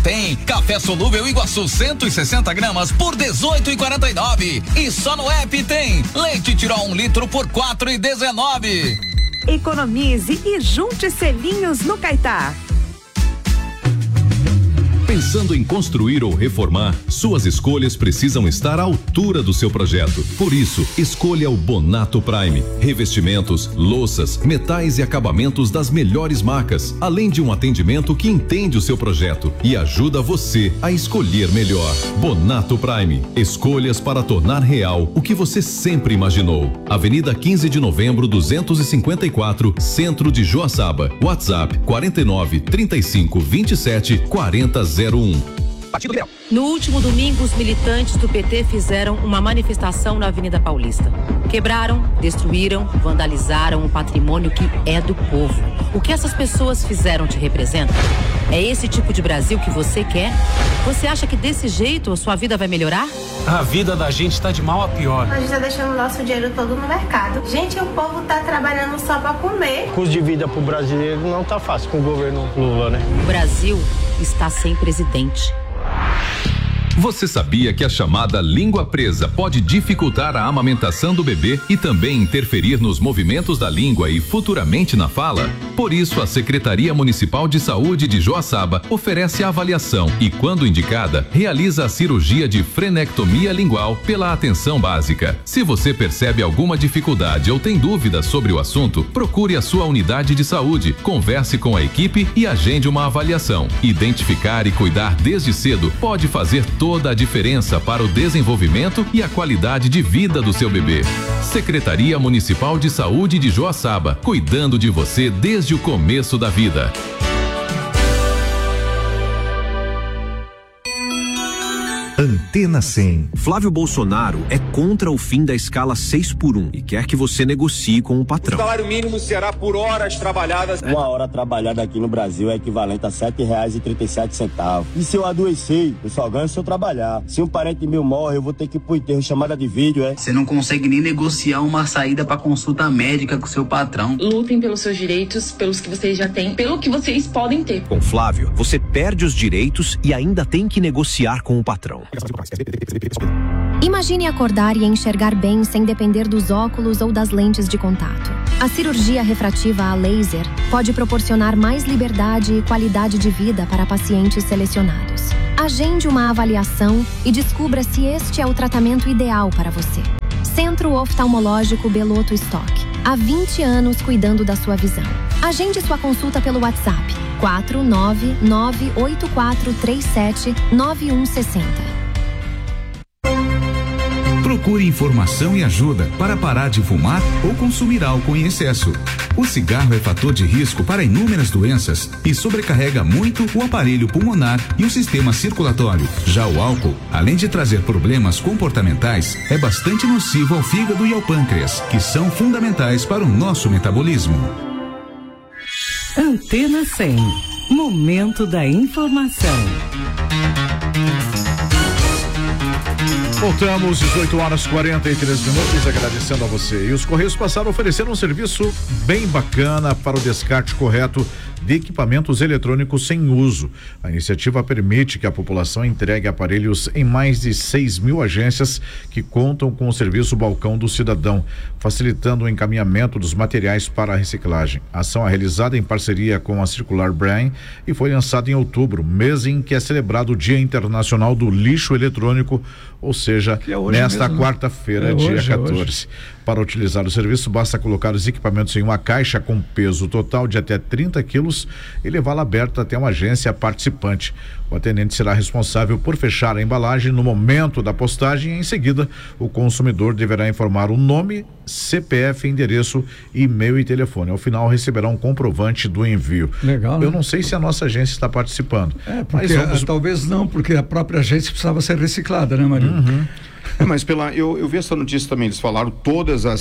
tem. Café solúvel Iguaçu 160 gramas por 18,49. E só no app tem. Leite Tirol 1 litro por 4,19. Economize e junte selinhos no Caetá. Pensando em construir ou reformar, suas escolhas precisam estar à altura do seu projeto. Por isso, escolha o Bonato Prime. Revestimentos, louças, metais e acabamentos das melhores marcas, além de um atendimento que entende o seu projeto e ajuda você a escolher melhor. Bonato Prime. Escolhas para tornar real o que você sempre imaginou. Avenida 15 de Novembro, 254, Centro de Joaçaba. WhatsApp 49 35 27 40 01. No último domingo, os militantes do PT fizeram uma manifestação na Avenida Paulista. Quebraram, destruíram, vandalizaram o patrimônio que é do povo. O que essas pessoas fizeram te representa? É esse tipo de Brasil que você quer? Você acha que desse jeito a sua vida vai melhorar? A vida da gente está de mal a pior. A gente tá deixando o nosso dinheiro todo no mercado. Gente, o povo tá trabalhando só para comer. O custo de vida pro brasileiro não tá fácil com o governo Lula, né? O Brasil está sem presidente. Você sabia que a chamada língua presa pode dificultar a amamentação do bebê e também interferir nos movimentos da língua e futuramente na fala? Por isso, a Secretaria Municipal de Saúde de Joaçaba oferece avaliação e, quando indicada, realiza a cirurgia de frenectomia lingual pela atenção básica. Se você percebe alguma dificuldade ou tem dúvidas sobre o assunto, procure a sua unidade de saúde, converse com a equipe e agende uma avaliação. Identificar e cuidar desde cedo pode fazer toda a diferença para o desenvolvimento e a qualidade de vida do seu bebê. Secretaria Municipal de Saúde de Joaçaba, cuidando de você desde o começo da vida. Antena 100. Flávio Bolsonaro é contra o fim da escala 6x1 e quer que você negocie com o patrão. O salário mínimo será por horas trabalhadas. Uma hora trabalhada aqui no Brasil é equivalente a R$7,37. E se eu adoecer, eu só ganho se eu trabalhar. Se um parente meu morre, eu vou ter que ir pro enterro, chamada de vídeo, é? Você não consegue nem negociar uma saída pra consulta médica com seu patrão. Lutem pelos seus direitos, pelos que vocês já têm, pelo que vocês podem ter. Com Flávio, você perde os direitos e ainda tem que negociar com o patrão. Imagine acordar e enxergar bem sem depender dos óculos ou das lentes de contato. A cirurgia refrativa a laser pode proporcionar mais liberdade e qualidade de vida para pacientes selecionados. Agende uma avaliação e descubra se este é o tratamento ideal para você. Centro Oftalmológico Beloto Stock. Há 20 anos cuidando da sua visão. Agende sua consulta pelo WhatsApp 49984379160. Procure informação e ajuda para parar de fumar ou consumir álcool em excesso. O cigarro é fator de risco para inúmeras doenças e sobrecarrega muito o aparelho pulmonar e o sistema circulatório. Já o álcool, além de trazer problemas comportamentais, é bastante nocivo ao fígado e ao pâncreas, que são fundamentais para o nosso metabolismo. Antena 100. Momento da informação. Voltamos, 18h43, agradecendo a você. E os Correios passaram a oferecer um serviço bem bacana para o descarte correto de equipamentos eletrônicos sem uso. A iniciativa permite que a população entregue aparelhos em mais de 6.000 agências que contam com o serviço Balcão do Cidadão, facilitando o encaminhamento dos materiais para a reciclagem. A ação é realizada em parceria com a Circular Brain e foi lançada em outubro, mês em que é celebrado o Dia Internacional do Lixo Eletrônico, ou seja, nesta quarta-feira, dia 14. Para utilizar o serviço, basta colocar os equipamentos em uma caixa com peso total de até 30 quilos e levá-la aberta até uma agência participante. O atendente será responsável por fechar a embalagem no momento da postagem e, em seguida, o consumidor deverá informar o nome, CPF, endereço, e-mail e telefone. Ao final, receberá um comprovante do envio. Legal, né? Eu não sei se a nossa agência está participando. Porque talvez não, porque a própria agência precisava ser reciclada, né, Marinho? Uhum. Mas eu vi essa notícia também, eles falaram todas as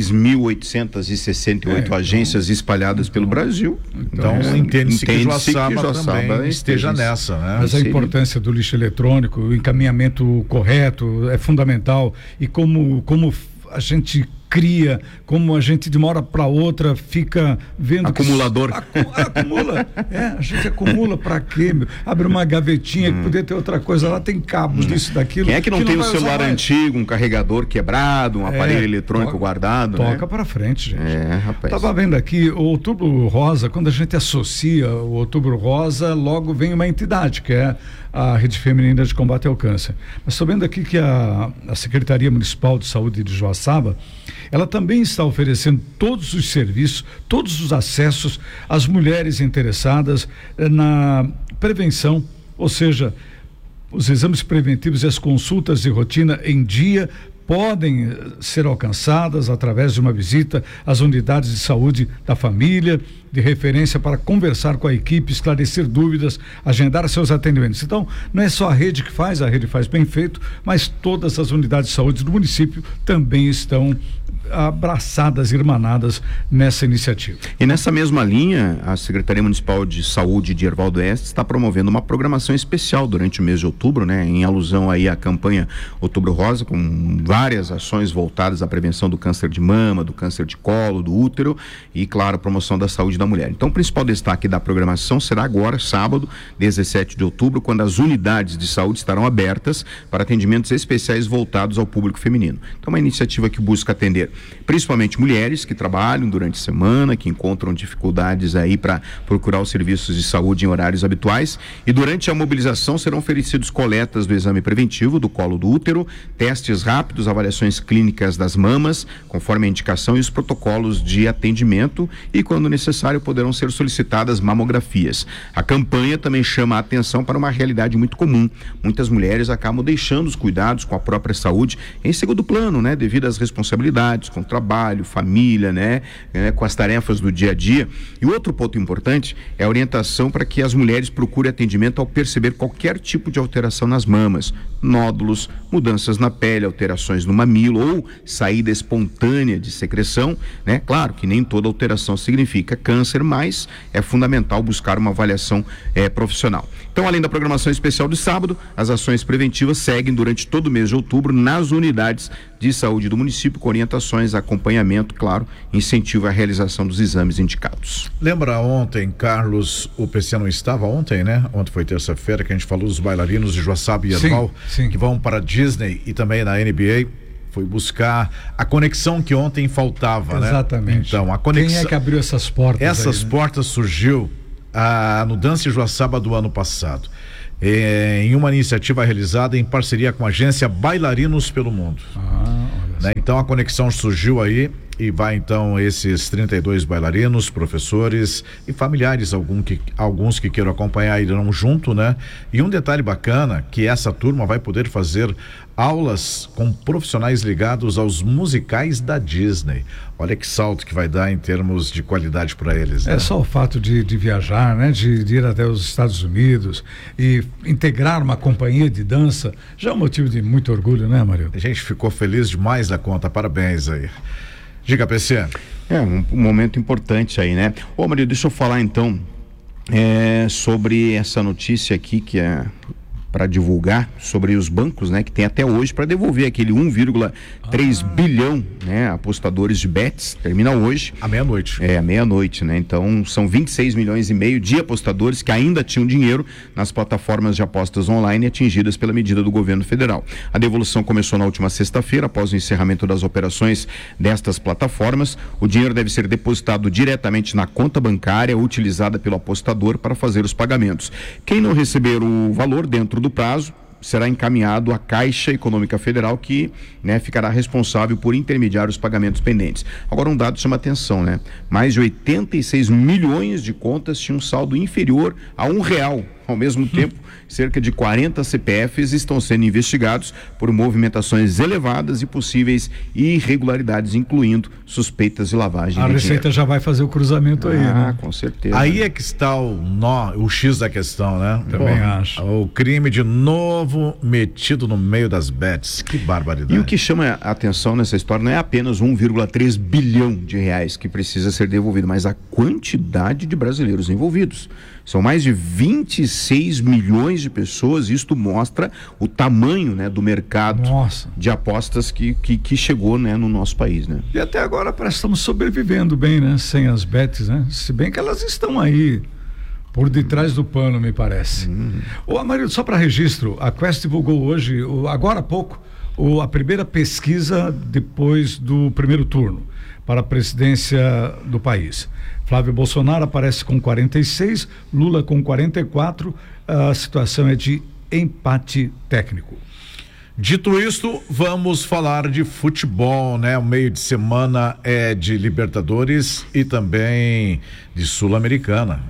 6.868 agências espalhadas pelo Brasil. Então entende-se que Joaçaba também esteja nessa, né? Mas a importância do lixo eletrônico, o encaminhamento correto é fundamental. E como a gente cria, como a gente de uma hora para outra fica vendo acumulador. Acumula. A gente acumula para quê? Meu? Abre uma gavetinha que poderia ter outra coisa, lá tem cabos disso, daquilo. Quem é que não tem um celular antigo, um carregador quebrado, um aparelho eletrônico guardado? Toca para frente, gente. Rapaz. Tava vendo aqui, o Outubro Rosa, quando a gente associa o Outubro Rosa, logo vem uma entidade, que é a Rede Feminina de Combate ao Câncer. Mas estou vendo aqui que a Secretaria Municipal de Saúde de Joaçaba, ela também está oferecendo todos os serviços, todos os acessos às mulheres interessadas na prevenção, ou seja, os exames preventivos e as consultas de rotina em dia podem ser alcançadas através de uma visita às unidades de saúde da família, de referência, para conversar com a equipe, esclarecer dúvidas, agendar seus atendimentos. Então, não é só a rede que faz, a rede faz bem feito, mas todas as unidades de saúde do município também estão abraçadas, irmanadas nessa iniciativa. E nessa mesma linha, a Secretaria Municipal de Saúde de Erval do Oeste está promovendo uma programação especial durante o mês de outubro, né? Em alusão aí à campanha Outubro Rosa, com várias ações voltadas à prevenção do câncer de mama, do câncer de colo, do útero e, claro, a promoção da saúde da mulher. Então, o principal destaque da programação será agora, sábado, 17 de outubro, quando as unidades de saúde estarão abertas para atendimentos especiais voltados ao público feminino. Então, uma iniciativa que busca atender principalmente mulheres que trabalham durante a semana, que encontram dificuldades aí para procurar os serviços de saúde em horários habituais, e durante a mobilização serão oferecidos coletas do exame preventivo do colo do útero, testes rápidos, avaliações clínicas das mamas, conforme a indicação e os protocolos de atendimento, e quando necessário poderão ser solicitadas mamografias. A campanha também chama a atenção para uma realidade muito comum. Muitas mulheres acabam deixando os cuidados com a própria saúde em segundo plano, né, devido às responsabilidades com trabalho, família, né, com as tarefas do dia a dia. E outro ponto importante é a orientação para que as mulheres procurem atendimento ao perceber qualquer tipo de alteração nas mamas, nódulos, mudanças na pele, alterações no mamilo ou saída espontânea de secreção, né? Claro que nem toda alteração significa câncer, mas é fundamental buscar uma avaliação profissional. Então, além da programação especial de sábado, as ações preventivas seguem durante todo o mês de outubro nas unidades de saúde do município, com orientações, acompanhamento, claro, incentivo à realização dos exames indicados. Lembra ontem, Carlos, o PC não estava ontem, né? Ontem foi terça-feira que a gente falou dos bailarinos de Joaçaba e Erval, que vão para a Disney e também na NBA. Foi buscar a conexão que ontem faltava, né? Exatamente. Então, a conexão... Quem é que abriu essas portas? Essas portas surgiu no Dance Joaçaba do ano passado, em uma iniciativa realizada em parceria com a agência Bailarinos pelo Mundo. Né? Então a conexão surgiu aí e vai então esses 32 bailarinos, professores e familiares, alguns que queiram acompanhar irão junto, né? E um detalhe bacana, que essa turma vai poder fazer aulas com profissionais ligados aos musicais da Disney. Olha que salto que vai dar em termos de qualidade para eles, né? É só o fato de viajar, né? De ir até os Estados Unidos e integrar uma companhia de dança, já é um motivo de muito orgulho, né, Mário? A gente ficou feliz demais da conta, parabéns aí. Diga, PC. Um momento importante aí, né? Ô, Maria, deixa eu falar então sobre essa notícia aqui que é para divulgar sobre os bancos, né, que tem até hoje para devolver aquele 1,3 bilhão, né, apostadores de bets. Termina hoje. À meia-noite. À meia-noite, né? Então são 26 milhões e meio de apostadores que ainda tinham dinheiro nas plataformas de apostas online atingidas pela medida do governo federal. A devolução começou na última sexta-feira, após o encerramento das operações destas plataformas. O dinheiro deve ser depositado diretamente na conta bancária utilizada pelo apostador para fazer os pagamentos. Quem não receber o valor dentro do prazo será encaminhado à Caixa Econômica Federal, que, né, ficará responsável por intermediar os pagamentos pendentes. Agora, um dado chama atenção, né? Mais de 86 milhões de contas tinham um saldo inferior a R$1. Ao mesmo tempo, cerca de 40 CPFs estão sendo investigados por movimentações elevadas e possíveis irregularidades, incluindo suspeitas de lavagem de dinheiro. A Receita já vai fazer o cruzamento aí, né? Com certeza. Aí é que está o X da questão, né? Também acho. O crime de novo metido no meio das bets. Que barbaridade. E o que chama a atenção nessa história não é apenas 1,3 bilhão de reais que precisa ser devolvido, mas a quantidade de brasileiros envolvidos. São mais de 26 milhões de pessoas. Isto mostra o tamanho, né, do mercado de apostas que chegou, né, no nosso país, né? E até agora parece que estamos sobrevivendo bem, né? Sem as bets, né? Se bem que elas estão aí por detrás do pano, me parece. Ô, Amarildo, só para registro, a Quest divulgou hoje, agora há pouco, a primeira pesquisa depois do primeiro turno para a presidência do país. Flávio Bolsonaro aparece com 46, Lula com 44, a situação é de empate técnico. Dito isto, vamos falar de futebol, né? O meio de semana é de Libertadores e também de Sul-Americana.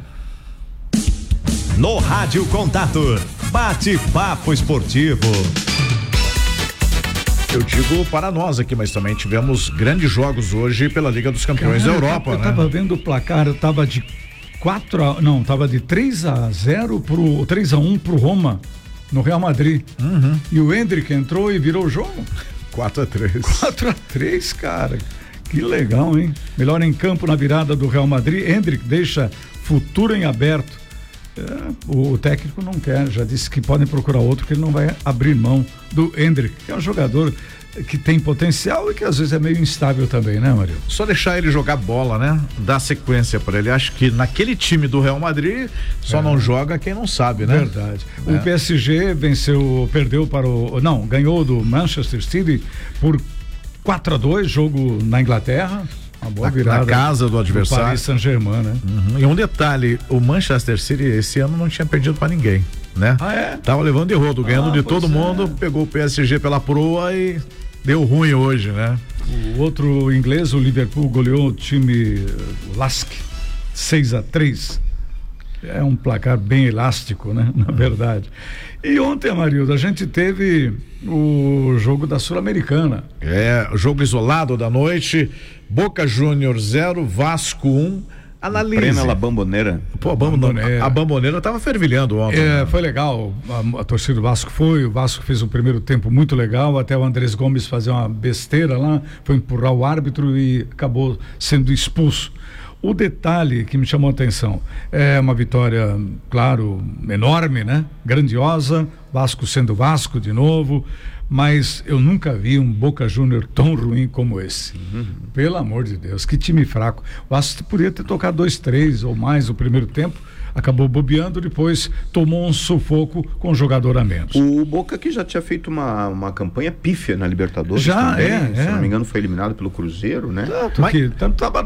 No Rádio Contato, bate-papo esportivo. Eu digo para nós aqui, mas também tivemos grandes jogos hoje pela Liga dos Campeões da Europa, né? Eu tava vendo o placar, tava de 3-1 pro Roma, no Real Madrid. E o Endrick entrou e virou o jogo. 4-3. 4-3, cara. Que legal, hein? Melhor em campo na virada do Real Madrid. Endrick deixa futuro em aberto. O técnico não quer, já disse que podem procurar outro, que ele não vai abrir mão do Endrick, que é um jogador que tem potencial e que às vezes é meio instável também, né, Mario? Só deixar ele jogar bola, né? Dar sequência para ele. Acho que naquele time do Real Madrid só não joga quem não sabe, né? Verdade. O PSG ganhou do Manchester City por 4-2, jogo na Inglaterra. Uma boa virada na casa do adversário. Paris Saint-Germain, né? E um detalhe, o Manchester City esse ano não tinha perdido para ninguém, né? Tava levando de rodo, ganhando de todo mundo, pegou o PSG pela proa e deu ruim hoje, né? O outro inglês, o Liverpool, goleou o time Lask 6-3. É um placar bem elástico, né? Na verdade. E ontem, Amarildo, a gente teve o jogo da Sul-Americana. O jogo isolado da noite. Boca Júnior 0, Vasco 1. Analise. Plena La Bombonera. Pô, a Bombonera tava fervilhando ontem. Foi legal. A torcida do Vasco o Vasco fez um primeiro tempo muito legal, até o Andrés Gomes fazer uma besteira lá, foi empurrar o árbitro e acabou sendo expulso. O detalhe que me chamou a atenção é uma vitória, claro, enorme, né? Grandiosa, Vasco sendo Vasco de novo, mas eu nunca vi um Boca Júnior tão ruim como esse. Pelo amor de Deus, que time fraco. O Vasco poderia ter tocado 2-3 ou mais no primeiro tempo, acabou bobeando, depois tomou um sufoco com o jogador a menos. O Boca que já tinha feito uma campanha pífia na Libertadores já também, se não me engano foi eliminado pelo Cruzeiro, né? Tanto estava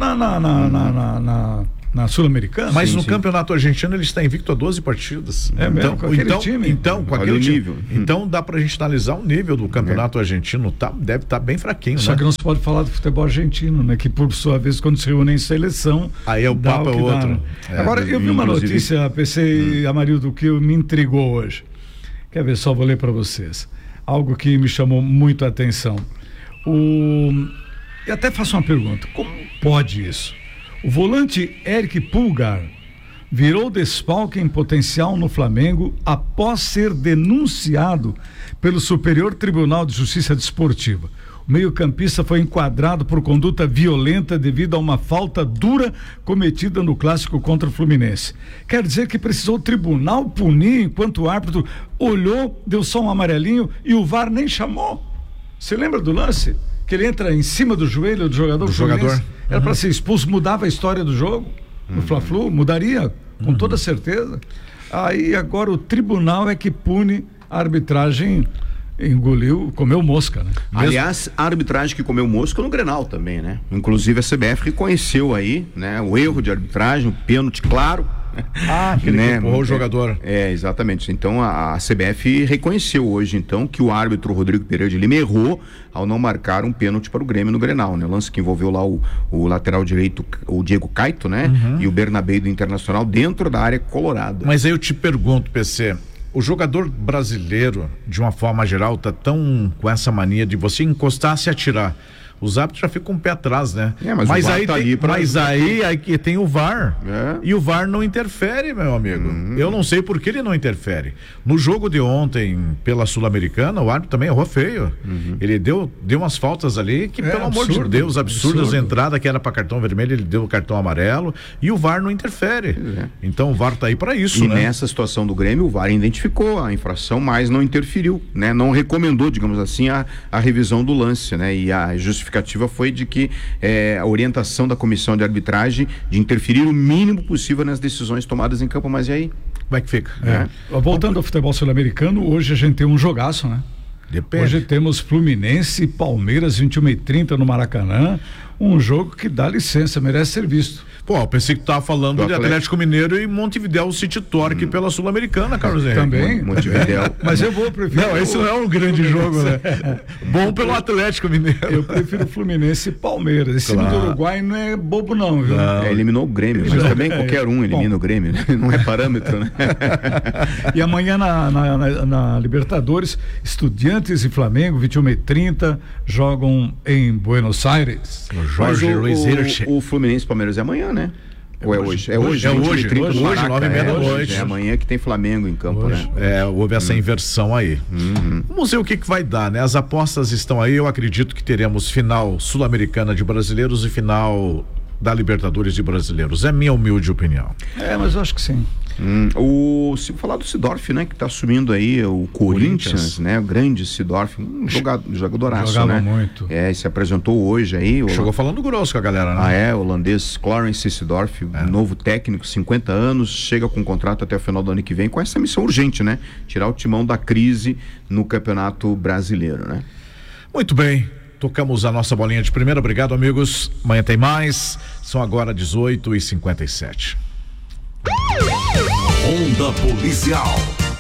na Sul-Americana. Mas no campeonato argentino ele está invicto a 12 partidas. Mesmo, com aquele time. Então, com aquele nível. Então dá pra gente analisar o nível do campeonato argentino, deve estar bem fraquinho, Só que não se pode falar do futebol argentino, né? Que por sua vez, quando se reúne em seleção, aí o papo é outro. Né? Agora, eu vi uma notícia, PC e Amarildo, que me intrigou hoje. Quer ver, só vou ler para vocês. Algo que me chamou muito a atenção. E até faço uma pergunta, como pode isso? O volante Eric Pulgar virou desfalque em potencial no Flamengo após ser denunciado pelo Superior Tribunal de Justiça Desportiva. O meio-campista foi enquadrado por conduta violenta devido a uma falta dura cometida no clássico contra o Fluminense. Quer dizer que precisou o tribunal punir enquanto o árbitro olhou, deu só um amarelinho e o VAR nem chamou. Você lembra do lance? Que ele entra em cima do joelho do jogador. Era para ser expulso, mudava a história do jogo. No Fla-Flu, mudaria, com toda certeza. Aí agora o tribunal é que pune a arbitragem. Comeu mosca, né? Aliás, a arbitragem que comeu mosca no Grenal também, né? Inclusive a CBF reconheceu aí, né? O erro de arbitragem, o pênalti claro. Aquele que empurrou o jogador. Exatamente. Então a CBF reconheceu hoje, então, que o árbitro Rodrigo Pereira de Lima errou ao não marcar um pênalti para o Grêmio no Grenal, né? Lance que envolveu lá o lateral direito, o Diego Caito, né? E o Bernabé do Internacional dentro da área colorada. Mas aí eu te pergunto, PC, o jogador brasileiro, de uma forma geral, tá tão com essa mania de você encostar, se atirar. os árbitros já ficam com o pé atrás, né? Mas aí tá aí tem o VAR. E o VAR não interfere, meu amigo. Eu não sei por que ele não interfere. No jogo de ontem, pela Sul-Americana, o árbitro também errou feio. Ele deu umas faltas ali que, pelo amor de Deus, absurdas. Entrada que era para cartão vermelho, ele deu o cartão amarelo e o VAR não interfere. Então o VAR tá aí para isso, né? E nessa situação do Grêmio, o VAR identificou a infração, mas não interferiu, né? Não recomendou, digamos assim, a revisão do lance, né? E a justificativa foi de que a orientação da comissão de arbitragem de interferir o mínimo possível nas decisões tomadas em campo, mas e aí? Como é que fica? Voltando ao futebol sul-americano, hoje a gente tem um jogaço, né? Depende. Hoje temos Fluminense e Palmeiras, 21h30 no Maracanã, um jogo que dá licença, merece ser visto. Pô, eu pensei que tu tava falando de Atlético Mineiro e Montevidéu City Torque pela Sul-Americana, Carlos Henrique. Também? Montevidéu. Mas eu vou preferir. Não, esse não é um grande jogo, né? Bom pelo Atlético Mineiro. Eu prefiro Fluminense e Palmeiras. Esse time do Uruguai não é bobo não, viu? Eliminou o Grêmio, mas também qualquer um elimina o Grêmio, né? Não é parâmetro, né? E amanhã na Libertadores, Estudiantes e Flamengo, 21h30, jogam em Buenos Aires. Jorge Luiz Hirsch. O Fluminense e Palmeiras é amanhã, né? Ou é hoje? É hoje, 9h30 da noite. É amanhã que tem Flamengo em campo, né? Houve essa inversão aí. Vamos ver o que vai dar, né? As apostas estão aí, eu acredito que teremos final Sul-Americana de brasileiros e final da Libertadores de brasileiros. É minha humilde opinião. Mas eu acho que sim. Se falar do Seedorf, né, que tá assumindo aí o Corinthians, né, o grande Seedorf, jogadoraço, jogava né? Muito. Se apresentou hoje aí. Chegou falando grosso com a galera, né? O holandês Clarence Seedorf, novo técnico, 50 anos, chega com contrato até o final do ano que vem com essa missão urgente, né? Tirar o timão da crise no Campeonato Brasileiro, né? Muito bem. Tocamos a nossa bolinha de primeira. Obrigado, amigos. Amanhã tem mais. São agora 18h57. Onda Policial.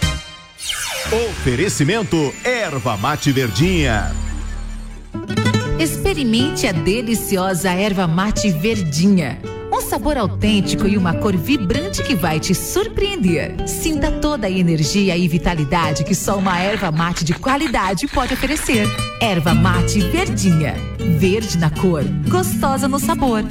Oferecimento Erva Mate Verdinha. Experimente a deliciosa Erva Mate Verdinha. Um sabor autêntico e uma cor vibrante que vai te surpreender. Sinta toda a energia e vitalidade que só uma erva mate de qualidade pode oferecer. Erva Mate Verdinha. Verde na cor, gostosa no sabor.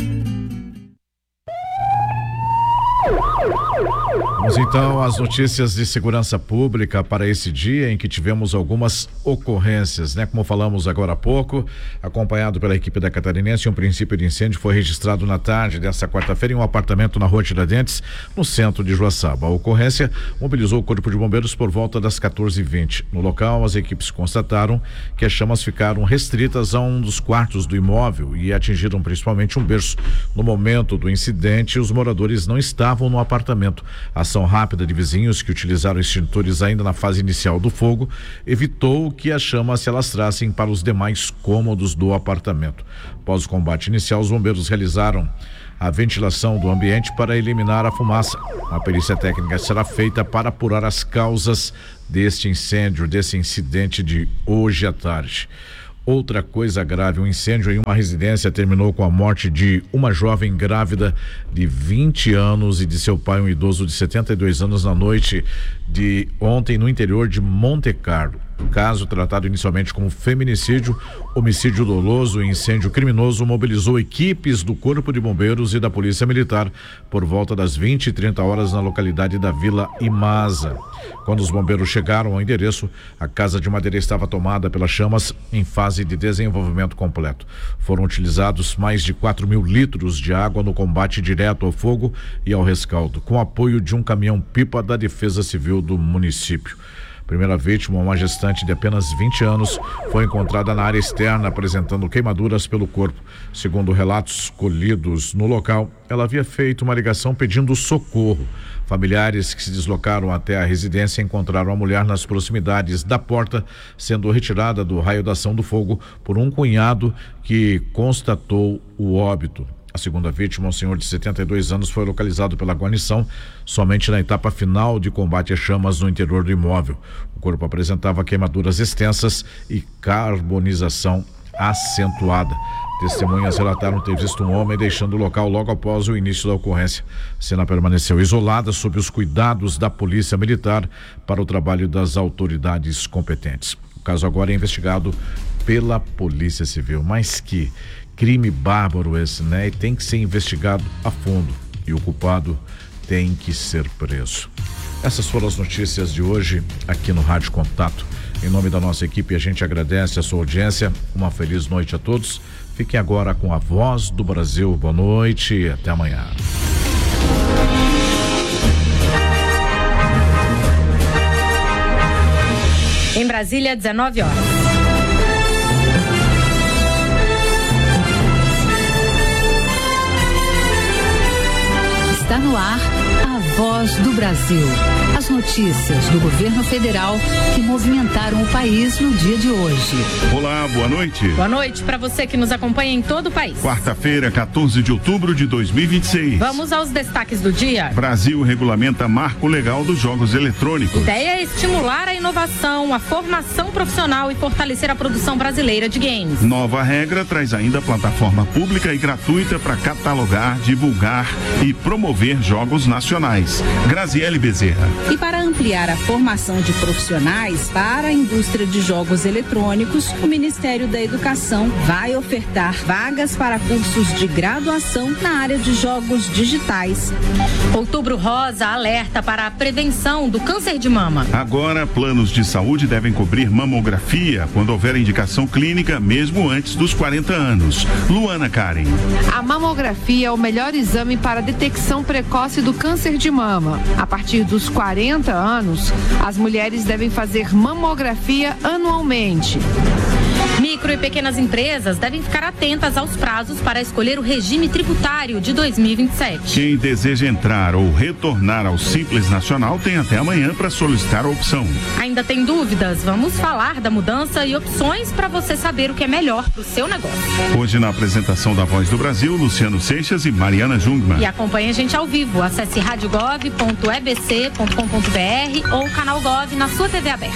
Vamos então às notícias de segurança pública para esse dia em que tivemos algumas ocorrências, né? Como falamos agora há pouco, acompanhado pela equipe da Catarinense, um princípio de incêndio foi registrado na tarde desta quarta-feira em um apartamento na Rua Tiradentes, no centro de Joaçaba. A ocorrência mobilizou o Corpo de Bombeiros por volta das 14h20. No local, as equipes constataram que as chamas ficaram restritas a um dos quartos do imóvel e atingiram principalmente um berço. No momento do incidente, os moradores não estavam no apartamento. A ação rápida de vizinhos que utilizaram extintores ainda na fase inicial do fogo evitou que as chamas se alastrassem para os demais cômodos do apartamento. Após o combate inicial, os bombeiros realizaram a ventilação do ambiente para eliminar a fumaça. Uma perícia técnica será feita para apurar as causas deste incêndio, desse incidente de hoje à tarde. Outra coisa grave, um incêndio em uma residência terminou com a morte de uma jovem grávida de 20 anos e de seu pai, um idoso de 72 anos, na noite de ontem no interior de Monte Carlo. O caso, tratado inicialmente como feminicídio, homicídio doloso e incêndio criminoso, mobilizou equipes do Corpo de Bombeiros e da Polícia Militar por volta das 20h30 na localidade da Vila Imasa. Quando os bombeiros chegaram ao endereço, a casa de madeira estava tomada pelas chamas em fase de desenvolvimento completo. Foram utilizados mais de 4.000 litros de água no combate direto ao fogo e ao rescaldo, com apoio de um caminhão-pipa da Defesa Civil do município. A primeira vítima, uma gestante de apenas 20 anos, foi encontrada na área externa apresentando queimaduras pelo corpo. Segundo relatos colhidos no local, ela havia feito uma ligação pedindo socorro. Familiares que se deslocaram até a residência encontraram a mulher nas proximidades da porta, sendo retirada do raio da ação do fogo por um cunhado que constatou o óbito. A segunda vítima, um senhor de 72 anos, foi localizado pela guarnição somente na etapa final de combate às chamas no interior do imóvel. O corpo apresentava queimaduras extensas e carbonização acentuada. Testemunhas relataram ter visto um homem deixando o local logo após o início da ocorrência. A cena permaneceu isolada sob os cuidados da Polícia Militar para o trabalho das autoridades competentes. O caso agora é investigado pela Polícia Civil. Mas que crime bárbaro esse, né? E tem que ser investigado a fundo. E o culpado tem que ser preso. Essas foram as notícias de hoje aqui no Rádio Contato. Em nome da nossa equipe, a gente agradece a sua audiência. Uma feliz noite a todos. Fiquem agora com a Voz do Brasil. Boa noite e até amanhã. Em Brasília, 19 horas. Está no ar a Voz do Brasil. As notícias do governo federal que movimentaram o país no dia de hoje. Olá, boa noite. Boa noite para você que nos acompanha em todo o país. Quarta-feira, 14 de outubro de 2026. Vamos aos destaques do dia. Brasil regulamenta marco legal dos jogos eletrônicos. Ideia é estimular a inovação, a formação profissional e fortalecer a produção brasileira de games. Nova regra traz ainda plataforma pública e gratuita para catalogar, divulgar e promover jogos nacionais. Graziele Bezerra. E para ampliar a formação de profissionais para a indústria de jogos eletrônicos, o Ministério da Educação vai ofertar vagas para cursos de graduação na área de jogos digitais. Outubro Rosa alerta para a prevenção do câncer de mama. Agora, planos de saúde devem cobrir mamografia quando houver indicação clínica, mesmo antes dos 40 anos. Luana Karen. A mamografia é o melhor exame para a detecção precoce do câncer de mama. A partir dos 40 anos, as mulheres devem fazer mamografia anualmente. Micro e pequenas empresas devem ficar atentas aos prazos para escolher o regime tributário de 2027. Quem deseja entrar ou retornar ao Simples Nacional tem até amanhã para solicitar a opção. Ainda tem dúvidas? Vamos falar da mudança e opções para você saber o que é melhor para o seu negócio. Hoje, na apresentação da Voz do Brasil, Luciano Seixas e Mariana Jungmann. E acompanhe a gente ao vivo. Acesse radiogov.ebc.com.br ou canal Gov na sua TV aberta.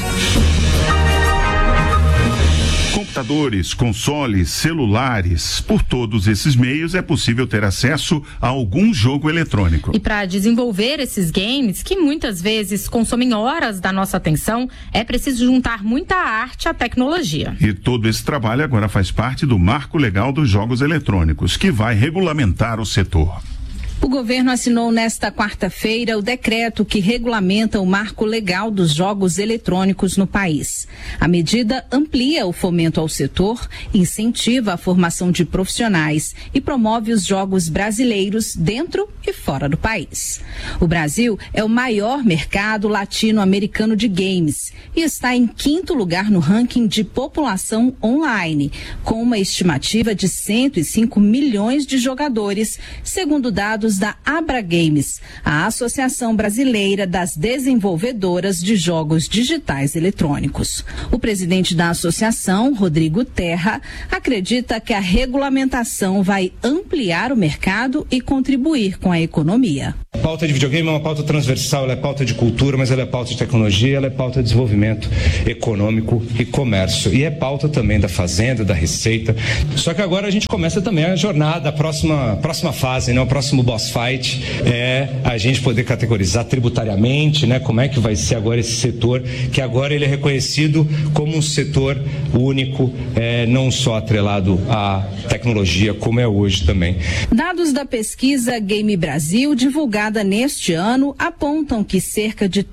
Computadores, consoles, celulares, por todos esses meios é possível ter acesso a algum jogo eletrônico. E para desenvolver esses games, que muitas vezes consomem horas da nossa atenção, é preciso juntar muita arte à tecnologia. E todo esse trabalho agora faz parte do Marco Legal dos Jogos Eletrônicos, que vai regulamentar o setor. O governo assinou nesta quarta-feira o decreto que regulamenta o marco legal dos jogos eletrônicos no país. A medida amplia o fomento ao setor, incentiva a formação de profissionais e promove os jogos brasileiros dentro e fora do país. O Brasil é o maior mercado latino-americano de games e está em 5º lugar no ranking de população online, com uma estimativa de 105 milhões de jogadores, segundo dados da Abra Games, a Associação Brasileira das Desenvolvedoras de Jogos Digitais Eletrônicos. O presidente da associação, Rodrigo Terra, acredita que a regulamentação vai ampliar o mercado e contribuir com a economia. A pauta de videogame é uma pauta transversal, ela é pauta de cultura, mas ela é pauta de tecnologia, ela é pauta de desenvolvimento econômico e comércio. E é pauta também da Fazenda, da Receita. Só que agora a gente começa também a jornada, a próxima fase, né? O próximo boss fight é a gente poder categorizar tributariamente, né? Como é que vai ser agora esse setor, que agora ele é reconhecido como um setor único, não só atrelado à tecnologia, como é hoje também. Dados da pesquisa Game Brasil, divulgada neste ano, apontam que cerca de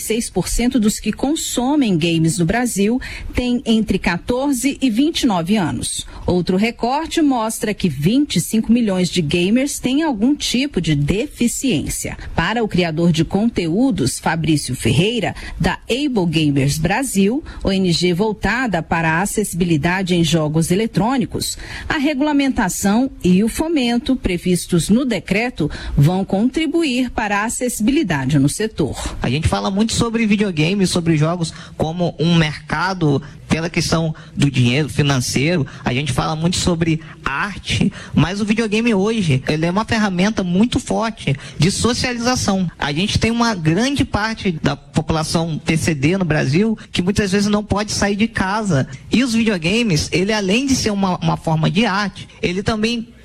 36% dos que consomem games no Brasil têm entre 14 e 29 anos. Outro recorte mostra que 25 milhões de gamers têm algum tipo de deficiência. Para o criador de conteúdos, Fabrício Ferreira, da Able Gamers Brasil, ONG voltada para a acessibilidade em jogos eletrônicos, a regulamentação e o fomento previstos no decreto vão contribuir para a acessibilidade no setor. A gente fala muito sobre videogames, sobre jogos como um mercado pela questão do dinheiro financeiro, a gente fala muito sobre arte, mas o videogame hoje, ele é uma ferramenta muito forte de socialização. A gente tem uma grande parte da população PCD no Brasil que muitas vezes não pode sair de casa. E os videogames, ele além de ser uma forma de arte, ele também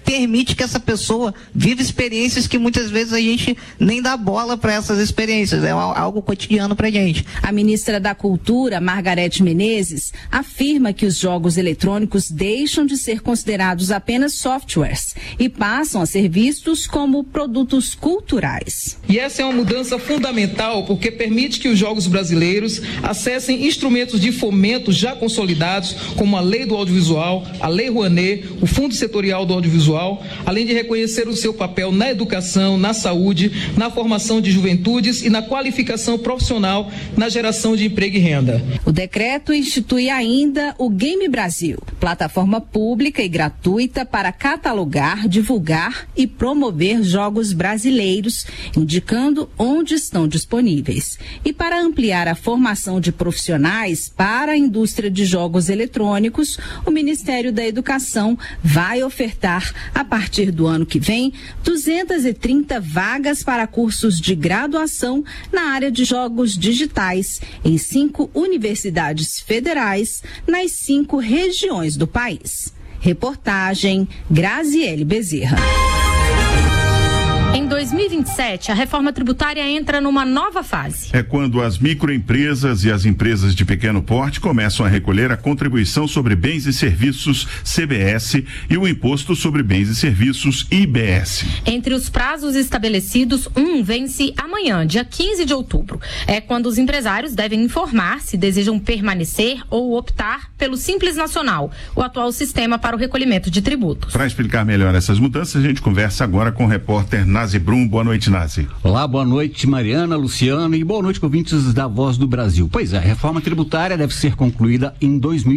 permite que essa pessoa viva experiências que muitas vezes a gente nem dá bola para essas experiências, é algo cotidiano para a gente. A ministra da Cultura, Margarete Menezes, afirma que os jogos eletrônicos deixam de ser considerados apenas softwares e passam a ser vistos como produtos culturais. E essa é uma mudança fundamental porque permite que os jogos brasileiros acessem instrumentos de fomento já consolidados, como a Lei do Audiovisual, a Lei Rouanet, o Fundo Setorial do Audiovisual, além de reconhecer o seu papel na educação, na saúde, na formação de juventudes e na qualificação profissional na geração de emprego e renda. O decreto institui ainda o Game Brasil, plataforma pública e gratuita para catalogar, divulgar e promover jogos brasileiros, indicando onde estão disponíveis. E para ampliar a formação de profissionais para a indústria de jogos eletrônicos, o Ministério da Educação vai ofertar, a partir do ano que vem, 230 vagas para cursos de graduação na área de jogos digitais em 5 universidades federais nas 5 regiões do país. Reportagem Graziele Bezerra. Em 2027, a reforma tributária entra numa nova fase. É quando as microempresas e as empresas de pequeno porte começam a recolher a contribuição sobre bens e serviços CBS e o imposto sobre bens e serviços IBS. Entre os prazos estabelecidos, vence amanhã, dia 15 de outubro. É quando os empresários devem informar se desejam permanecer ou optar pelo Simples Nacional, o atual sistema para o recolhimento de tributos. Para explicar melhor essas mudanças, a gente conversa agora com o repórter Nazi Brum. Boa noite, Nazi. Olá, boa noite, Mariana, Luciano, e boa noite, ouvintes da Voz do Brasil. Pois é, a reforma tributária deve ser concluída em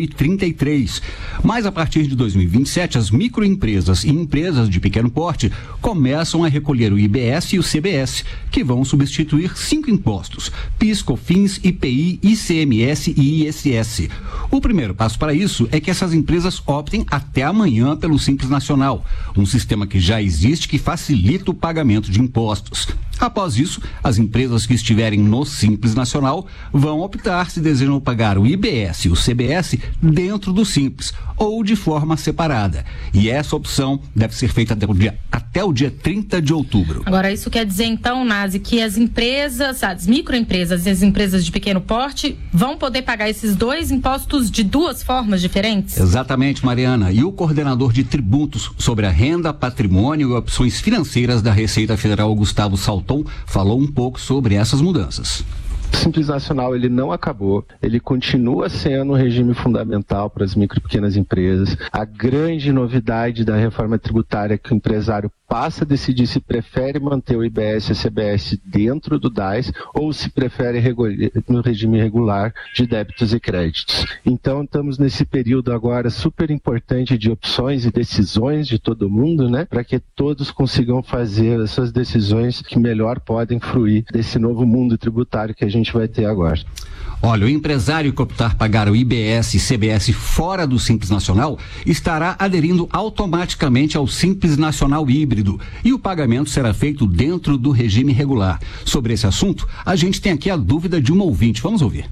2033, mas a partir de 2027, as microempresas e empresas de pequeno porte começam a recolher o IBS e o CBS, que vão substituir 5 impostos: PIS, COFINS, IPI, ICMS e ISS. O primeiro passo para isso é que essas empresas optem até amanhã pelo Simples Nacional, um sistema que já existe que facilita o pagamento de impostos. Após isso, as empresas que estiverem no Simples Nacional vão optar se desejam pagar o IBS e o CBS dentro do Simples ou de forma separada. E essa opção deve ser feita até o dia 30 de outubro. Agora, isso quer dizer então, Nazi, que as empresas, as microempresas e as empresas de pequeno porte vão poder pagar esses 2 impostos de 2 formas diferentes? Exatamente, Mariana. E o coordenador de tributos sobre a renda, patrimônio e opções financeiras da Receita Federal, Gustavo Salton, falou um pouco sobre essas mudanças. O Simples Nacional, ele não acabou, ele continua sendo um regime fundamental para as micro e pequenas empresas. A grande novidade da reforma tributária é que o empresário passa a decidir se prefere manter o IBS e a CBS dentro do DAS ou se prefere no regime regular de débitos e créditos. Então, estamos nesse período agora super importante de opções e decisões de todo mundo, né? Para que todos consigam fazer as suas decisões que melhor podem fruir desse novo mundo tributário que a gente vai ter agora. Olha, o empresário que optar pagar o IBS e CBS fora do Simples Nacional estará aderindo automaticamente ao Simples Nacional híbrido e o pagamento será feito dentro do regime regular. Sobre esse assunto, a gente tem aqui a dúvida de uma ouvinte. Vamos ouvir.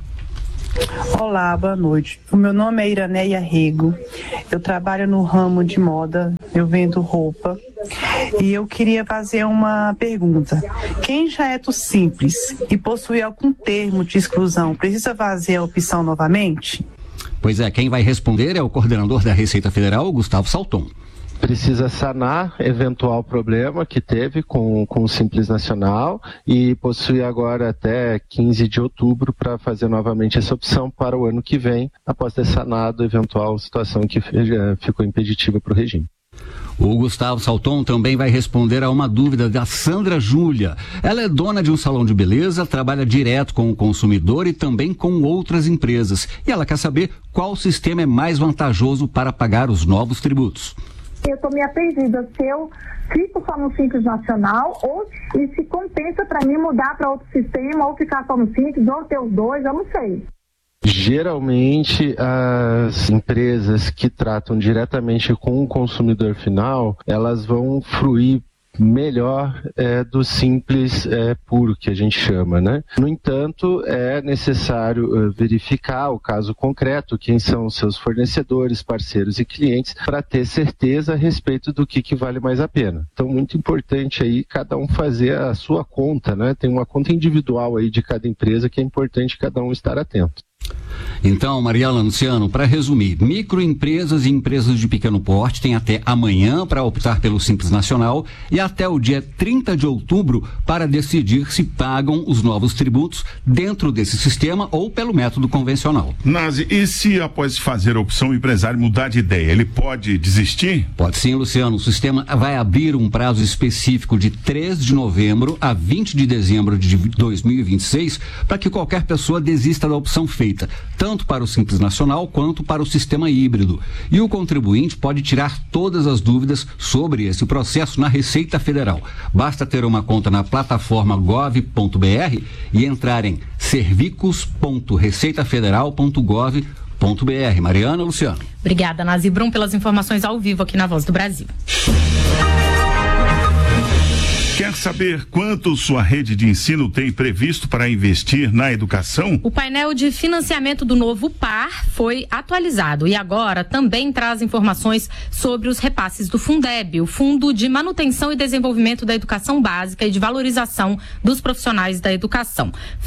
Olá, boa noite. O meu nome é Iraneia Rego. Eu trabalho no ramo de moda, eu vendo roupa. E eu queria fazer uma pergunta. Quem já é do Simples e possui algum termo de exclusão, precisa fazer a opção novamente? Pois é, quem vai responder é o coordenador da Receita Federal, Gustavo Salton. Precisa sanar eventual problema que teve com o Simples Nacional e possui agora até 15 de outubro para fazer novamente essa opção para o ano que vem, após ter sanado eventual situação que ficou impeditiva para o regime. O Gustavo Salton também vai responder a uma dúvida da Sandra Júlia. Ela é dona de um salão de beleza, trabalha direto com o consumidor e também com outras empresas. E ela quer saber qual sistema é mais vantajoso para pagar os novos tributos. Eu estou meio perdida se eu fico só no Simples Nacional ou e se compensa para mim mudar para outro sistema ou ficar só no Simples ou ter os 2, eu não sei. Geralmente, as empresas que tratam diretamente com o consumidor final, elas vão fruir melhor do simples puro, que a gente chama, né? No entanto, é necessário verificar o caso concreto, quem são os seus fornecedores, parceiros e clientes, para ter certeza a respeito do que vale mais a pena. Então, muito importante aí cada um fazer a sua conta, né? Tem uma conta individual aí de cada empresa que é importante cada um estar atento. Então, Mariela, Luciano, para resumir, microempresas e empresas de pequeno porte têm até amanhã para optar pelo Simples Nacional e até o dia 30 de outubro para decidir se pagam os novos tributos dentro desse sistema ou pelo método convencional. Nazi, e se após fazer a opção o empresário mudar de ideia, ele pode desistir? Pode sim, Luciano. O sistema vai abrir um prazo específico de 3 de novembro a 20 de dezembro de 2026 para que qualquer pessoa desista da opção feita, tanto para o Simples Nacional quanto para o sistema híbrido. E o contribuinte pode tirar todas as dúvidas sobre esse processo na Receita Federal. Basta ter uma conta na plataforma gov.br e entrar em servicos.receitafederal.gov.br. Mariana, Luciano. Obrigada, Nazi Brum, pelas informações ao vivo aqui na Voz do Brasil. Quer saber quanto sua rede de ensino tem previsto para investir na educação? O painel de financiamento do novo PAR foi atualizado e agora também traz informações sobre os repasses do Fundeb, o Fundo de Manutenção e Desenvolvimento da Educação Básica e de Valorização dos Profissionais da Educação.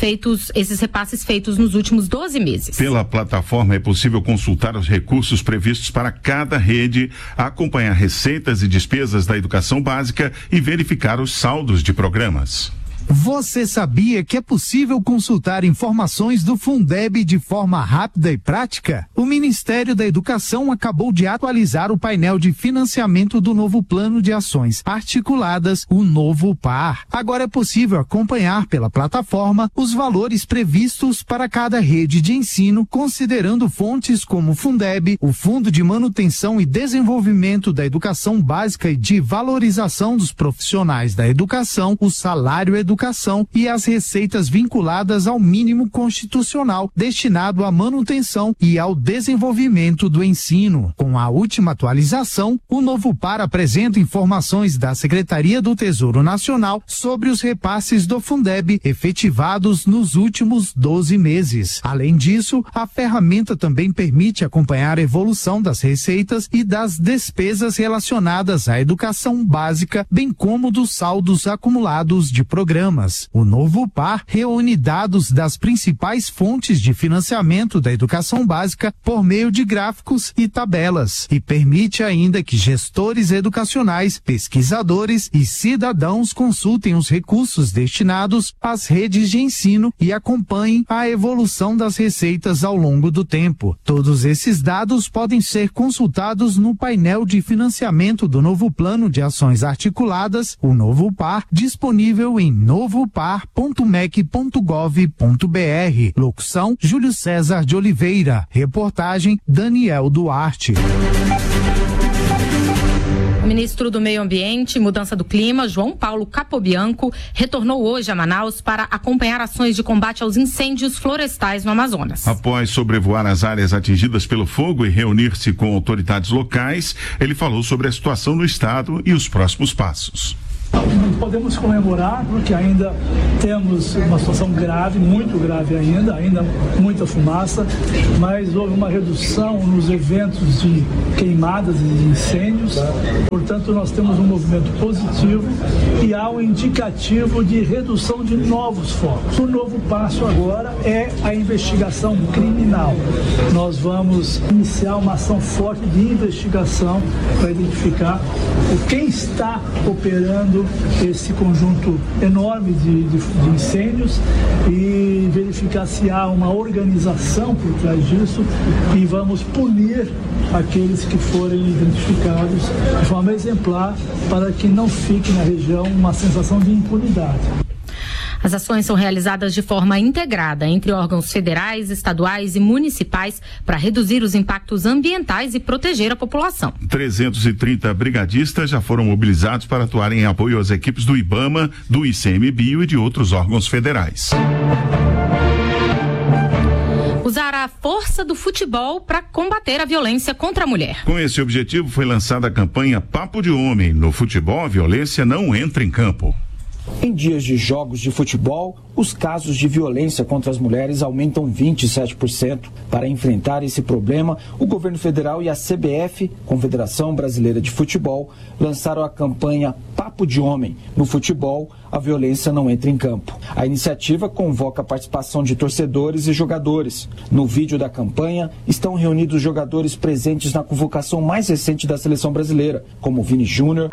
Esses repasses feitos nos últimos 12 meses. Pela plataforma é possível consultar os recursos previstos para cada rede, acompanhar receitas e despesas da educação básica e verificar os saldos de programas. Você sabia que é possível consultar informações do Fundeb de forma rápida e prática? O Ministério da Educação acabou de atualizar o painel de financiamento do novo Plano de Ações Articuladas, o novo PAR. Agora é possível acompanhar pela plataforma os valores previstos para cada rede de ensino, considerando fontes como o Fundeb, o Fundo de Manutenção e Desenvolvimento da Educação Básica e de Valorização dos Profissionais da Educação, o Salário Educação e as receitas vinculadas ao mínimo constitucional destinado à manutenção e ao desenvolvimento do ensino. Com a última atualização, o novo PAR apresenta informações da Secretaria do Tesouro Nacional sobre os repasses do Fundeb efetivados nos últimos 12 meses. Além disso, a ferramenta também permite acompanhar a evolução das receitas e das despesas relacionadas à educação básica, bem como dos saldos acumulados de programas. O novo PAR reúne dados das principais fontes de financiamento da educação básica por meio de gráficos e tabelas e permite ainda que gestores educacionais, pesquisadores e cidadãos consultem os recursos destinados às redes de ensino e acompanhem a evolução das receitas ao longo do tempo. Todos esses dados podem ser consultados no painel de financiamento do novo Plano de Ações Articuladas, o novo PAR, disponível em novopar.mec.gov.br. Locução: Júlio César de Oliveira. Reportagem: Daniel Duarte. O ministro do Meio Ambiente e Mudança do Clima, João Paulo Capobianco, retornou hoje a Manaus para acompanhar ações de combate aos incêndios florestais no Amazonas. Após sobrevoar as áreas atingidas pelo fogo e reunir-se com autoridades locais, ele falou sobre a situação no estado e os próximos passos. Podemos comemorar porque ainda temos uma situação grave, muito grave ainda muita fumaça, mas houve uma redução nos eventos de queimadas e de incêndios, portanto nós temos um movimento positivo e há um indicativo de redução de novos focos. O novo passo agora é a investigação criminal. Nós vamos iniciar uma ação forte de investigação para identificar quem está operando esse conjunto enorme de incêndios e verificar se há uma organização por trás disso e vamos punir aqueles que forem identificados de forma exemplar para que não fique na região uma sensação de impunidade. As ações são realizadas de forma integrada entre órgãos federais, estaduais e municipais para reduzir os impactos ambientais e proteger a população. 330 brigadistas já foram mobilizados para atuar em apoio às equipes do IBAMA, do ICMBio e de outros órgãos federais. Usar para a força do futebol para combater a violência contra a mulher. Com esse objetivo foi lançada a campanha Papo de Homem. No futebol, a violência não entra em campo. Em dias de jogos de futebol, os casos de violência contra as mulheres aumentam 27%. Para enfrentar esse problema, o governo federal e a CBF, Confederação Brasileira de Futebol, lançaram a campanha Papo de Homem. No futebol, a violência não entra em campo. A iniciativa convoca a participação de torcedores e jogadores. No vídeo da campanha, estão reunidos jogadores presentes na convocação mais recente da seleção brasileira, como Vini Júnior.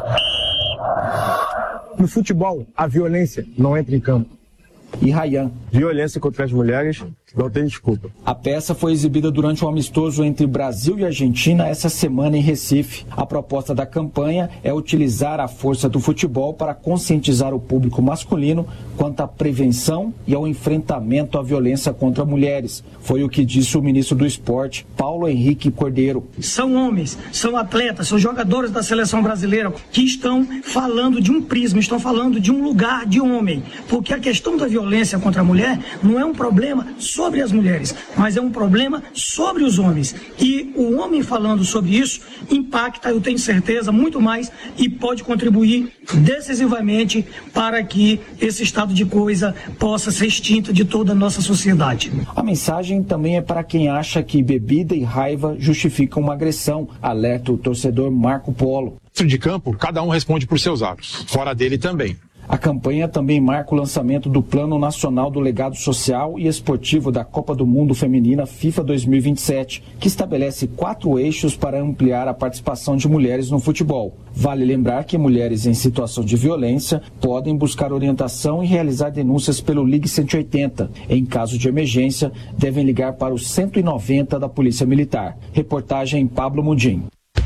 No futebol, a violência não entra em campo. E Ryan. Violência contra as mulheres não tem desculpa. A peça foi exibida durante um amistoso entre Brasil e Argentina essa semana em Recife. A proposta da campanha é utilizar a força do futebol para conscientizar o público masculino quanto à prevenção e ao enfrentamento à violência contra mulheres. Foi o que disse o ministro do Esporte, Paulo Henrique Cordeiro. São homens, são atletas, são jogadores da seleção brasileira que estão falando de um prisma, estão falando de um lugar de homem. Porque a questão da violência contra a mulher não é um problema sobre as mulheres, mas é um problema sobre os homens. E o homem falando sobre isso impacta, eu tenho certeza, muito mais e pode contribuir decisivamente para que esse estado de coisa possa ser extinto de toda a nossa sociedade. A mensagem também é para quem acha que bebida e raiva justificam uma agressão, alerta o torcedor Marco Polo. Dentro de campo, cada um responde por seus atos, fora dele também. A campanha também marca o lançamento do Plano Nacional do Legado Social e Esportivo da Copa do Mundo Feminina FIFA 2027, que estabelece 4 eixos para ampliar a participação de mulheres no futebol. Vale lembrar que mulheres em situação de violência podem buscar orientação e realizar denúncias pelo Ligue 180. Em caso de emergência, devem ligar para o 190 da Polícia Militar. Reportagem Pablo Mudim.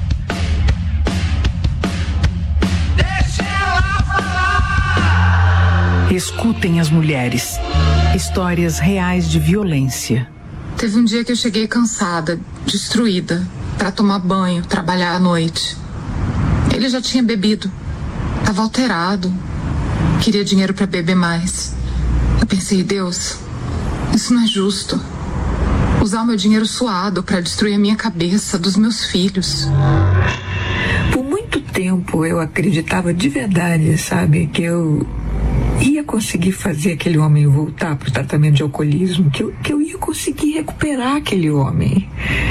Escutem as mulheres. Histórias reais de violência. Teve um dia que eu cheguei cansada, destruída, para tomar banho, trabalhar à noite. Ele já tinha bebido, estava alterado, queria dinheiro para beber mais. Eu pensei, Deus, isso não é justo. Usar o meu dinheiro suado para destruir a minha cabeça, dos meus filhos. Por muito tempo eu acreditava de verdade, sabe, que eu ia conseguir fazer aquele homem voltar para o tratamento de alcoolismo, que eu ia conseguir recuperar aquele homem.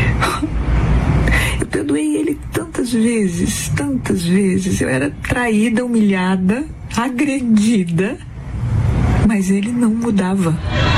Eu perdoei ele tantas vezes. Eu era traída, humilhada, agredida, mas ele não mudava.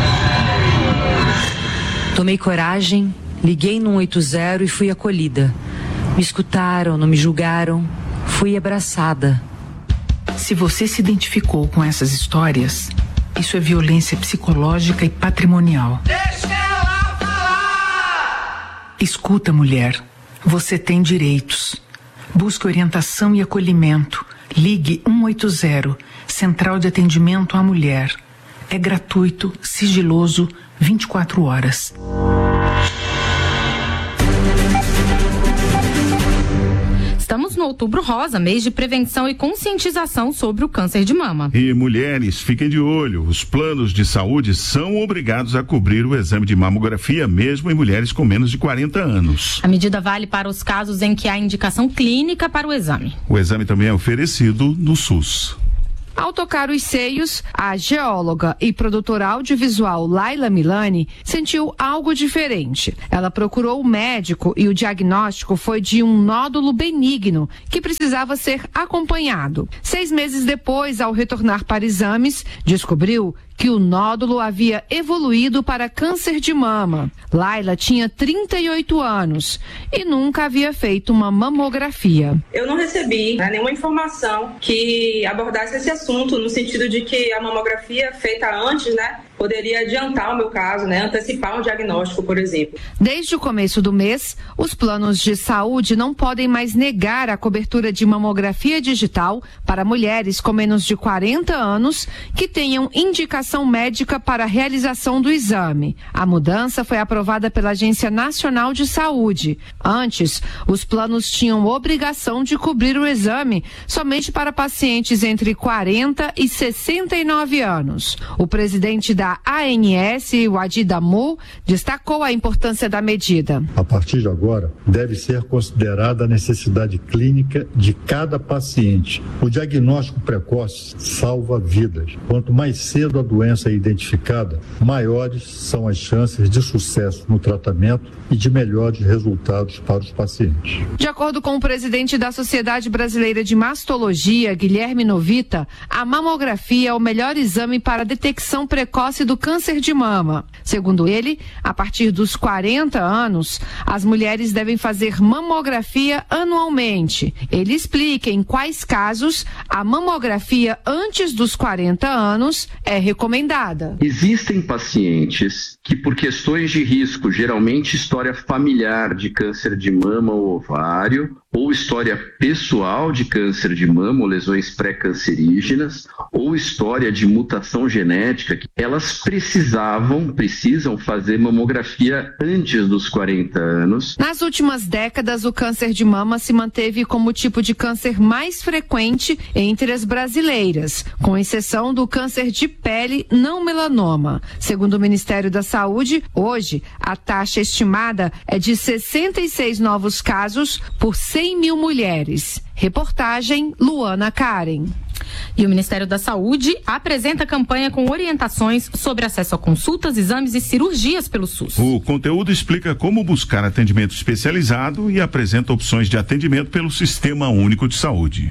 Tomei coragem, liguei no 180 e fui acolhida. Me escutaram, não me julgaram, fui abraçada. Se você se identificou com essas histórias, isso é violência psicológica e patrimonial. Deixa ela falar! Escuta, mulher. Você tem direitos. Busque orientação e acolhimento. Ligue 180, Central de Atendimento à Mulher. É gratuito, sigiloso, 24 horas. Estamos no Outubro Rosa, mês de prevenção e conscientização sobre o câncer de mama. E mulheres, fiquem de olho. Os planos de saúde são obrigados a cobrir o exame de mamografia, mesmo em mulheres com menos de 40 anos. A medida vale para os casos em que há indicação clínica para o exame. O exame também é oferecido no SUS. Ao tocar os seios, a geóloga e produtora audiovisual Laila Milani sentiu algo diferente. Ela procurou o médico e o diagnóstico foi de um nódulo benigno que precisava ser acompanhado. 6 meses depois, ao retornar para exames, descobriu que o nódulo havia evoluído para câncer de mama. Laila tinha 38 anos e nunca havia feito uma mamografia. Eu não recebi nenhuma informação que abordasse esse assunto, no sentido de que a mamografia feita antes, poderia adiantar o meu caso, antecipar um diagnóstico, por exemplo. Desde o começo do mês, os planos de saúde não podem mais negar a cobertura de mamografia digital para mulheres com menos de 40 anos que tenham indicação médica para a realização do exame. A mudança foi aprovada pela Agência Nacional de Saúde. Antes, os planos tinham obrigação de cobrir o exame somente para pacientes entre 40 e 69 anos. O presidente da da ANS, o Adi Damu, destacou a importância da medida. A partir de agora, deve ser considerada a necessidade clínica de cada paciente. O diagnóstico precoce salva vidas. Quanto mais cedo a doença é identificada, maiores são as chances de sucesso no tratamento e de melhores resultados para os pacientes. De acordo com o presidente da Sociedade Brasileira de Mastologia, Guilherme Novita, a mamografia é o melhor exame para a detecção precoce do câncer de mama. Segundo ele, a partir dos 40 anos, as mulheres devem fazer mamografia anualmente. Ele explica em quais casos a mamografia antes dos 40 anos é recomendada. Existem pacientes que, por questões de risco, geralmente história familiar de câncer de mama ou ovário, ou história pessoal de câncer de mama ou lesões pré-cancerígenas, ou história de mutação genética, elas precisam fazer mamografia antes dos 40 anos. Nas últimas décadas, o câncer de mama se manteve como o tipo de câncer mais frequente entre as brasileiras, com exceção do câncer de pele não melanoma. Segundo o Ministério da Saúde, hoje, a taxa estimada é de 66 novos casos por 100 mil mulheres. Reportagem Luana Karen. E o Ministério da Saúde apresenta campanha com orientações sobre acesso a consultas, exames e cirurgias pelo SUS. O conteúdo explica como buscar atendimento especializado e apresenta opções de atendimento pelo Sistema Único de Saúde.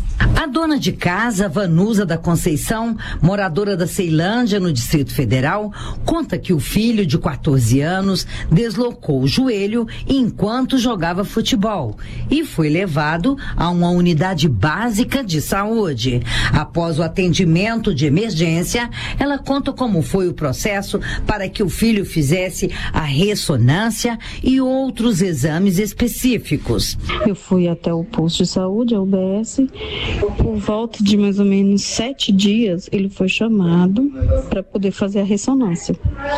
A dona de casa, Vanusa da Conceição, moradora da Ceilândia, no Distrito Federal, conta que o filho de 14 anos deslocou o joelho enquanto jogava futebol e foi levado a uma unidade básica de saúde. Após o atendimento de emergência, ela conta como foi o processo para que o filho fizesse a ressonância e outros exames específicos. Eu fui até o posto de saúde, a UBS. Por volta de mais ou menos 7 dias, ele foi chamado para poder fazer a ressonância.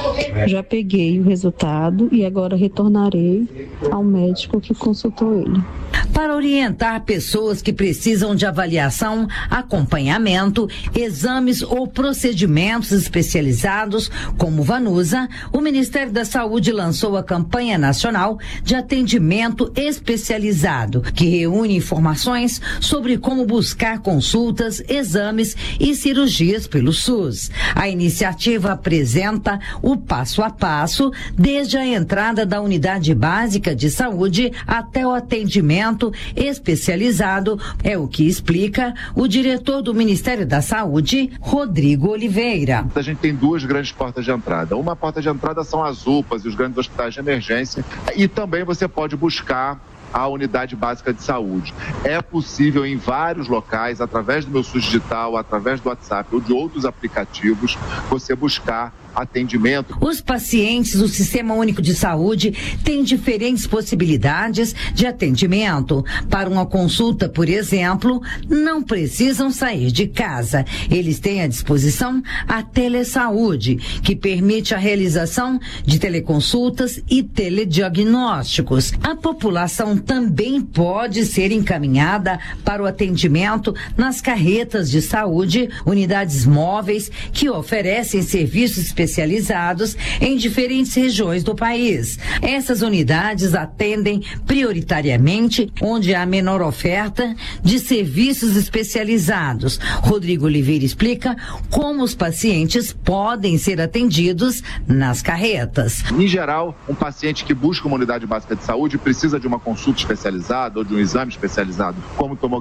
Já peguei o resultado e agora retornarei ao médico que consultou ele. Para orientar pessoas que precisam de avaliação, acompanhamento, exames ou procedimentos especializados, como Vanusa, o Ministério da Saúde lançou a campanha nacional de atendimento especializado, que reúne informações sobre como buscar consultas, exames e cirurgias pelo SUS. A iniciativa apresenta o passo a passo, desde a entrada da unidade básica de saúde até o atendimento especializado, é o que explica o diretor do Ministério da Saúde, Rodrigo Oliveira. A gente tem 2 grandes portas de entrada. Uma porta de entrada são as UPAs e os grandes hospitais de emergência, e também você pode buscar a unidade básica de saúde. É possível em vários locais, através do meu SUS Digital, através do WhatsApp ou de outros aplicativos, você buscar atendimento. Os pacientes do Sistema Único de Saúde têm diferentes possibilidades de atendimento. Para uma consulta, por exemplo, não precisam sair de casa. Eles têm à disposição a telesaúde, que permite a realização de teleconsultas e telediagnósticos. A população também pode ser encaminhada para o atendimento nas carretas de saúde, unidades móveis que oferecem serviços especializados em diferentes regiões do país. Essas unidades atendem prioritariamente onde há menor oferta de serviços especializados. Rodrigo Oliveira explica como os pacientes podem ser atendidos nas carretas. Em geral, um paciente que busca uma unidade básica de saúde precisa de uma consulta especializada ou de um exame especializado, como tomografia